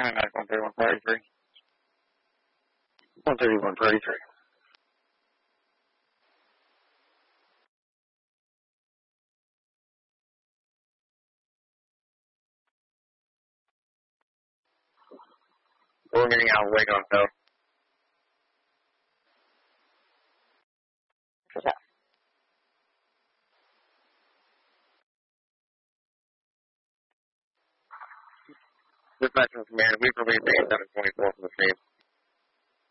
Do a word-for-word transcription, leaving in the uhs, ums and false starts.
Contact one thirty-one thirty-three. one thirty-one thirty-three. We're getting out of Waco, so. What's that? Dispatch from Command, we believe the seven twenty-four from the state.